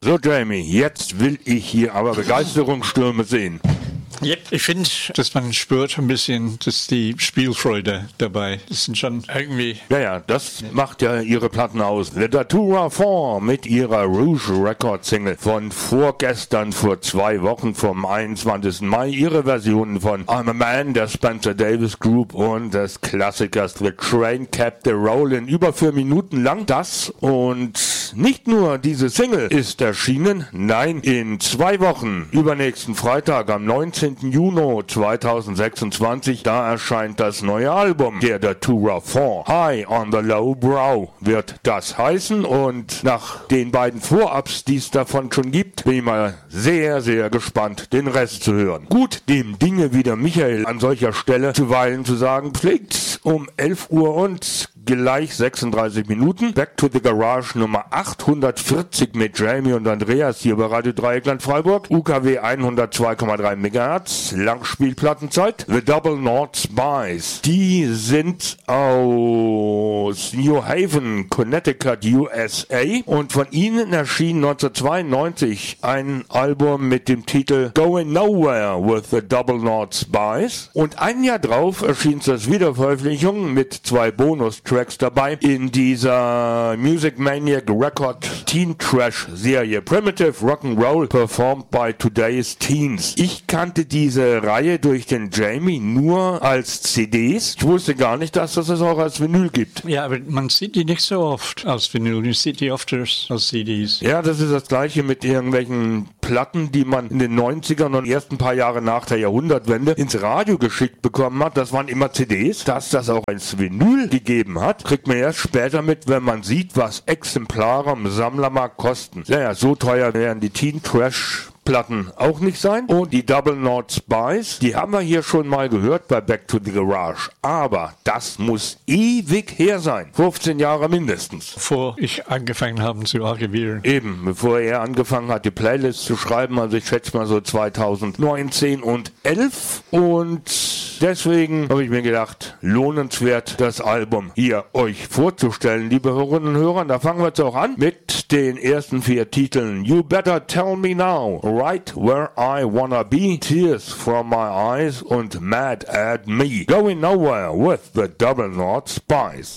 So Jamie, jetzt will ich hier aber Begeisterungsstürme sehen. Ja, ich finde, dass man spürt ein bisschen, dass die Spielfreude dabei. Das sind schon irgendwie... Ja, das macht ja ihre Platten aus. The Datura 4 mit ihrer Rouge Record Single von vorgestern, vor 2 Wochen, vom 21. Mai. Ihre Versionen von I'm a Man, der Spencer Davis Group und des Klassikers The Train Kept the Rollin'. Über 4 Minuten lang das. Und nicht nur diese Single ist erschienen, nein, in 2 Wochen, übernächsten Freitag am 19. Juni 2026, da erscheint das neue Album der Datura 4. High on the Low Brow wird das heißen, und nach den beiden Vorabs, die es davon schon gibt, bin ich mal sehr, sehr gespannt, den Rest zu hören. Gut, dem Dinge wie der Michael an solcher Stelle zuweilen zu sagen pflegt, um 11 Uhr und gleich 36 Minuten. Back to the Garage Nummer 840 mit Jamie und Andreas hier bei Radio Dreieckland Freiburg. UKW 102,3 MHz. Langspielplattenzeit. The Double North Spies. Die sind aus New Haven, Connecticut, USA. Und von ihnen erschien 1992 ein Album mit dem Titel Going Nowhere with the Double North Spies. Und ein Jahr drauf erschien das Wiederveröffentlichung mit 2 Bonustracks dabei in dieser Music Maniac Record Teen Trash Serie Primitive Rock'n'Roll performed by today's teens. Ich kannte diese Reihe durch den Jamie nur als CDs. Ich wusste gar nicht, dass es auch als Vinyl gibt. Ja, aber man sieht die nicht so oft als Vinyl. Man sieht die oft als CDs. Ja, das ist das Gleiche mit irgendwelchen Platten, die man in den 90ern und ersten paar Jahre nach der Jahrhundertwende ins Radio geschickt bekommen hat. Das waren immer CDs. Dass das auch als Vinyl gegeben hat, kriegt man erst später mit, wenn man sieht, was Exemplare am Sammlermarkt kosten. Naja, so teuer wären die Teen Trash Platten auch nicht sein. Und die Double North Spies, die haben wir hier schon mal gehört bei Back to the Garage. Aber das muss ewig her sein. 15 Jahre mindestens. Bevor ich angefangen habe zu archivieren. Eben, bevor er angefangen hat, die Playlist zu schreiben. Also ich schätze mal so 2019 und 11. Und deswegen habe ich mir gedacht, lohnenswert, das Album hier euch vorzustellen, liebe Hörerinnen und Hörer. Da fangen wir jetzt auch an mit den ersten 4 Titeln. You Better Tell Me Now, Right Where I Wanna Be, Tears From My Eyes und Mad at Me. Going Nowhere with the Double North Spies.